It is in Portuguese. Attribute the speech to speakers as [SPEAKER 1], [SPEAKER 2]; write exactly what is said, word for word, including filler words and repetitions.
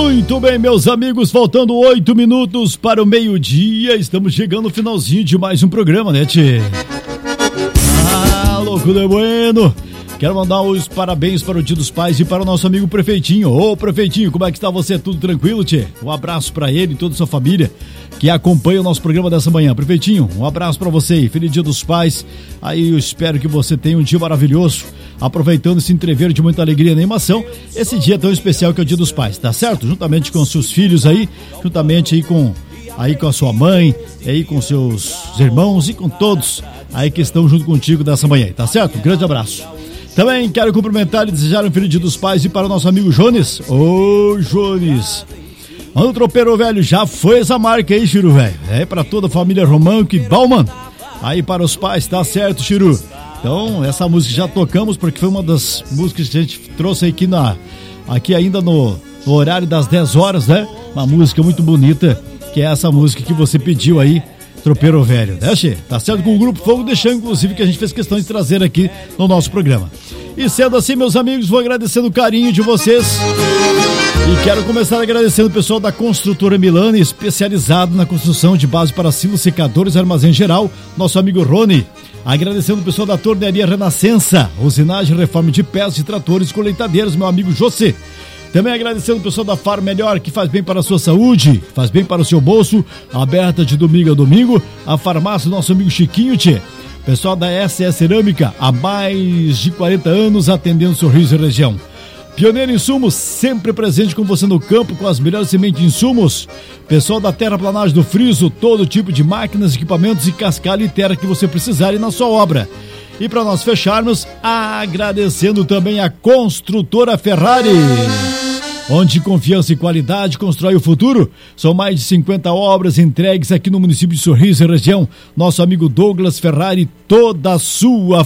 [SPEAKER 1] Muito bem, meus amigos, faltando oito minutos para o meio-dia, estamos chegando no finalzinho de mais um programa, né, tchê? Ah, louco de bueno! Quero mandar os parabéns para o Dia dos Pais e para o nosso amigo Prefeitinho. Ô, Prefeitinho, como é que está você? Tudo tranquilo, tchê? Um abraço para ele e toda a sua família que acompanha o nosso programa dessa manhã. Prefeitinho, um abraço para você e feliz Dia dos Pais. Aí eu espero que você tenha um dia maravilhoso, aproveitando esse entreveiro de muita alegria e animação, esse dia tão especial que é o Dia dos Pais, tá certo? Juntamente com seus filhos aí, juntamente aí com, aí com a sua mãe, aí com seus irmãos e com todos aí que estão junto contigo dessa manhã, tá certo? Um grande abraço. Também quero cumprimentar e desejar um feliz Dia dos Pais e para o nosso amigo Jones. Ô, Jones! Mano, tropeiro velho, já foi essa marca aí, Chiru, velho. É para toda a família Românco e Bauman. Aí para os pais, tá certo, Chiru? Então, essa música já tocamos porque foi uma das músicas que a gente trouxe aqui, na, aqui ainda no, no horário das dez horas, né? Uma música muito bonita, que é essa música que você pediu aí, Tropeiro Velho, né, Che? Tá certo? Com o Grupo Fogo de Chão, inclusive, que a gente fez questão de trazer aqui no nosso programa. E sendo assim, meus amigos, vou agradecendo o carinho de vocês. E quero começar agradecendo o pessoal da Construtora Milani, especializado na construção de base para silos, secadores e armazém geral, nosso amigo Rony. Agradecendo o pessoal da Tornearia Renascença, usinagem e reforma de peças de tratores e colheitadeiras, meu amigo José. Também agradecendo o pessoal da Far Melhor, que faz bem para a sua saúde, faz bem para o seu bolso, aberta de domingo a domingo, a farmácia do nosso amigo Chiquinho, tchê. Pessoal da S S Cerâmica, há mais de quarenta anos atendendo Sorriso e região. Pioneiro Insumos, sempre presente com você no campo com as melhores sementes de insumos. Pessoal da Terraplanagem do Friso, todo tipo de máquinas, equipamentos e cascalho e terra que você precisar na sua obra. E para nós fecharmos, agradecendo também a Construtora Ferrari, onde confiança e qualidade constrói o futuro. São mais de cinquenta obras entregues aqui no município de Sorriso e região. Nosso amigo Douglas Ferrari, toda a sua